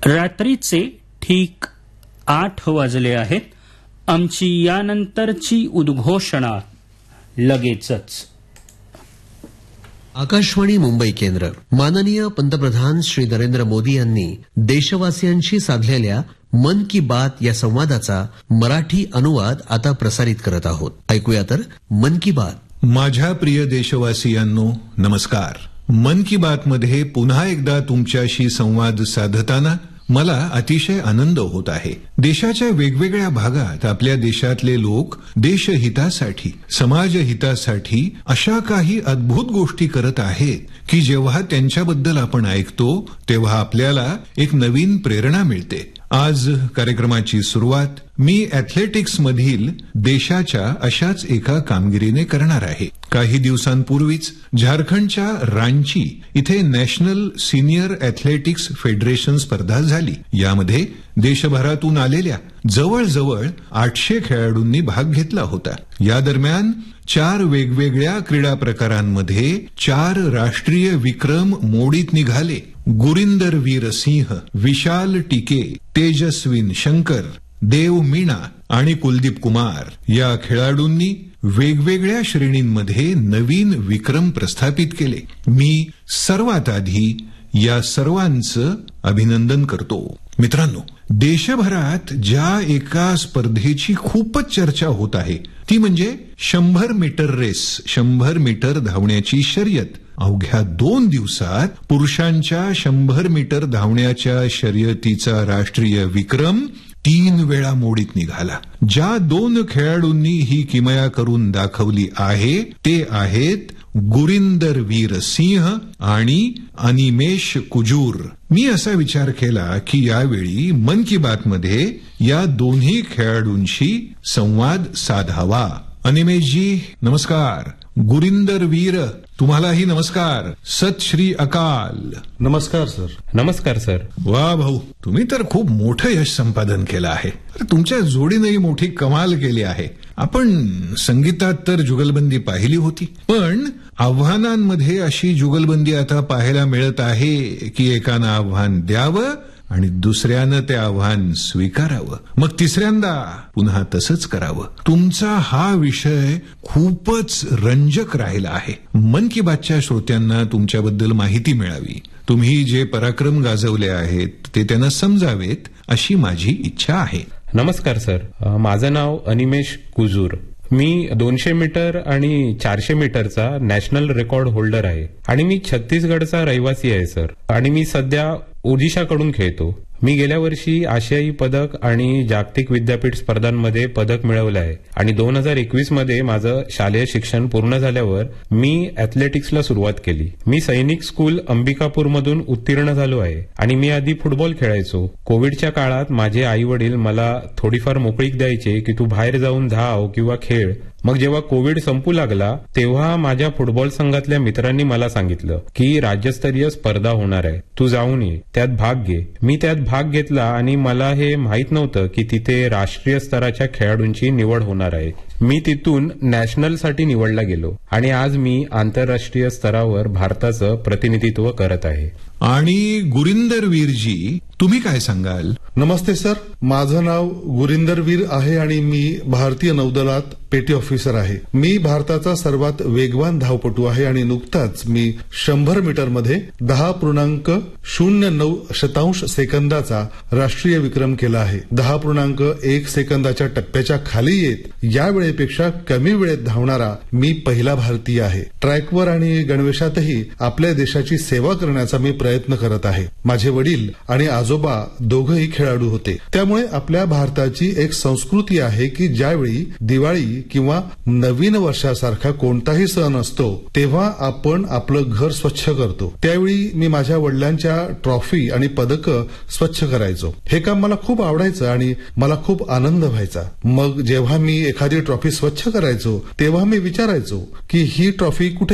रात्रीचे ठीक 8 वाजले आहेत. आमची यानंतरची उद्घोषणा लगेचच. आकाशवाणी मुंबई केंद्र. माननीय पंतप्रधान श्री नरेंद्र मोदी यांनी देशवासियांशी साधलेल्या मन की बात या संवादाचा मराठी अनुवाद आता प्रसारित करत आहोत. ऐकूया तर मन की बात. माझ्या प्रिय देशवासियांनो, नमस्कार. मन की बात मध्ये पुन्हा एकदा तुमच्याशी संवाद साधताना मला अतिशय आनंद होत आहे. देशाच्या वेगवेगळ्या भागात आपल्या देशातले लोक देशहितासाठी, समाजहितासाठी अशा काही अद्भुत गोष्टी करत आहेत की जेव्हा त्यांच्याबद्दल आपण ऐकतो तेव्हा आपल्याला एक नवीन प्रेरणा मिळते. आज कार्यक्रमाची सुरुवात मी अॅथलेटिक्स मधील देशाच्या अशाच एका कामगिरीने करणार आहे. काही दिवसांपूर्वीच झारखंडच्या रांची इथे नॅशनल सिनियर अॅथलेटिक्स फेडरेशन स्पर्धा झाली. यामध्ये देशभरातून आलेल्या जवळजवळ 800 खेळाडूंनी भाग घेतला होता. या दरम्यान 4 वेगवेगळ्या क्रीडा प्रकारांमध्ये 4 राष्ट्रीय विक्रम मोडीत निघाले. गुरिंदर वीर सिंह, विशाल टिके, तेजस्विन शंकर, देव मीणा आणि कुलदीप कुमार या खेळाडूंनी वेगवेगळ्या श्रेणींमध्ये नवीन विक्रम प्रस्थापित केले. मी सर्वात आधी या सर्वांचं अभिनंदन करतो. मित्रांनो, देशभरात ज्या एका स्पर्धेची खूपच चर्चा होत आहे ती म्हणजे 100 मीटर रेस, 100 मीटर धावण्याची शर्यत. अवघ्या 2 दिवसात पुरुषांच्या 100 मीटर धावण्याच्या शर्यतीचा राष्ट्रीय विक्रम 3 वेळा मोडीत निघाला. ज्या 2 खेळाडूंनी ही किमया करून दाखवली आहे ते आहेत गुरिंदर वीर सिंह आणि अनिमेश कुजूर. मी असा विचार केला की यावेळी मन की बात मध्ये या दोन्ही खेळाडूंशी संवाद साधावा. अनिमेशजी नमस्कार. गुरिंदर वीर तुम्हालाही नमस्कार. सत श्री अकाल. नमस्कार सर. नमस्कार सर. वा भाऊ, तुम्ही तर खूप मोठं यश संपादन केलं आहे. तुमच्या जोडीनेही मोठी कमाल केली आहे. आपण संगीतात तर जुगलबंदी पाहिली होती, पण आव्हानांमध्ये अशी जुगलबंदी आता पाहायला मिळत आहे की एकानं आव्हान द्यावं आणि दुसऱ्यानं ते आव्हान स्वीकारावं, मग तिसऱ्यांदा पुन्हा तसंच करावं. तुमचा हा विषय खूपच रंजक राहिला आहे. मन की बातच्या श्रोत्यांना तुमच्याबद्दल माहिती मिळावी, तुम्ही जे पराक्रम गाजवले आहेत ते त्यांना समजावेत अशी माझी इच्छा आहे. नमस्कार सर. माझं नाव अनिमेश कुजूर. मी 200 मीटर आणि 400 मीटरचा नॅशनल रेकॉर्ड होल्डर आहे आणि मी छत्तीसगडचा रहिवासी आहे सर. आणि मी सध्या ओडिशाकडून खेळतो. मी गेल्या वर्षी आशियाई पदक आणि जागतिक विद्यापीठ स्पर्धांमध्ये पदक मिळवलं आहे आणि 2021 मध्ये माझं शालेय शिक्षण पूर्ण झाल्यावर मी अॅथलेटिक्सला सुरुवात केली. मी सैनिक स्कूल अंबिकापूरमधून उत्तीर्ण झालो आहे आणि मी आधी फुटबॉल खेळायचो. कोविडच्या काळात माझे आई वडील मला थोडीफार मोकळीक द्यायचे की तू बाहेर जाऊन धाव किंवा खेळ. मग जेव्हा कोविड संपू लागला तेव्हा माझ्या फुटबॉल संघातल्या मित्रांनी मला सांगितलं की राज्यस्तरीय स्पर्धा होणार आहे, तू जाऊन ये, त्यात भाग घे. मी त्यात भाग घेतला आणि मला हे माहीत नव्हतं की तिथे राष्ट्रीय स्तराच्या खेळाडूंची निवड होणार आहे. मी तिथून नॅशनलसाठी निवडला गेलो आणि आज मी आंतरराष्ट्रीय स्तरावर भारताचं प्रतिनिधित्व करत आहे. आणि गुरिंदर वीरजी, तुम्ही काय सांगाल? नमस्ते सर. माझं नाव गुरिंदर वीर आहे आणि मी भारतीय नौदलात पेटी ऑफिसर आहे. मी भारताचा सर्वात वेगवान धावपटू आहे आणि नुकताच मी 100 मीटरमध्ये 10.09 सेकंदाचा राष्ट्रीय विक्रम केला आहे. 10.1 सेकंदाच्या टप्प्याच्या खाली येत या वेळेपेक्षा कमी वेळेत धावणारा मी पहिला भारतीय आहे. ट्रॅकवर आणि गणवेशातही आपल्या देशाची सेवा करण्याचा मी प्रयत्न करत आहे. माझे वडील आणि आजोबा दोघंही खेळाडू होते, त्यामुळे आपल्या भारताची एक संस्कृती आहे की ज्यावेळी दिवाळी किंवा नवीन वर्षासारखा कोणताही सण असतो तेव्हा आपण आपलं घर स्वच्छ करतो. त्यावेळी मी माझ्या वडिलांच्या ट्रॉफी आणि पदकं स्वच्छ करायचो. हे काम मला खूप आवडायचं आणि मला खूप आनंद व्हायचा. मग जेव्हा मी एखादी ट्रॉफी स्वच्छ करायचो तेव्हा मी विचारायचो की ही ट्रॉफी कुठे